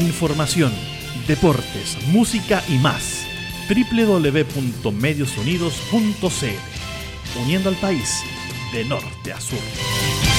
información, deportes, música y más. www.mediosunidos.cl, uniendo al país de norte a sur.